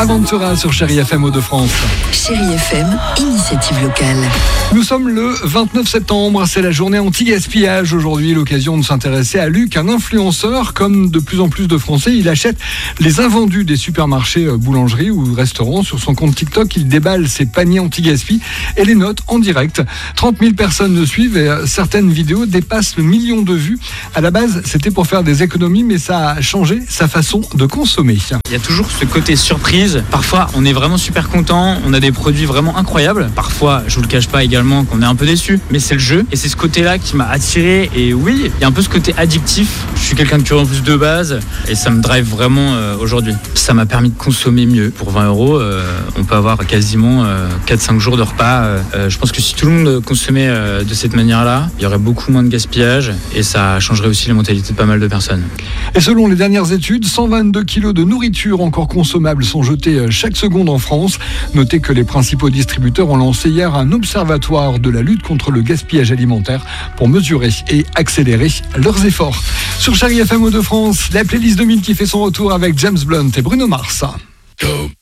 Aventura sur Chérie FM Hauts-de-France. Chérie FM, initiative locale. Nous sommes le 29 septembre, c'est la journée anti-gaspillage. Aujourd'hui, l'occasion de s'intéresser à Luc, un influenceur. Comme de plus en plus de Français, il achète les invendus des supermarchés, boulangeries ou restaurants. Sur son compte TikTok, il déballe ses paniers anti-gaspi et les note en direct. 30 000 personnes le suivent et certaines vidéos dépassent le million de vues. À la base, c'était pour faire des économies, mais ça a changé sa façon de consommer. Il y a toujours ce côté surprise. Parfois, on est vraiment super content. On a des produits vraiment incroyables. Parfois, je vous le cache pas également, qu'on est un peu déçu. Mais c'est le jeu. Et c'est ce côté-là qui m'a attiré. Et oui, il y a un peu ce côté addictif. Je suis quelqu'un de curieux en plus de base. Et ça me drive vraiment aujourd'hui. Ça m'a permis de consommer mieux. Pour 20 €, on peut avoir quasiment 4-5 jours de repas. Je pense que si tout le monde consommait de cette manière-là, il y aurait beaucoup moins de gaspillage. Et ça changerait aussi les mentalités de pas mal de personnes. Et selon les dernières études, 122 kilos de nourriture encore consommable sont jetés chaque seconde en France. Notez que les principaux distributeurs ont lancé hier un observatoire de la lutte contre le gaspillage alimentaire pour mesurer et accélérer leurs efforts. Sur Chérie FM Hauts-de-France, la playlist 2000 qui fait son retour avec James Blunt et Bruno Mars.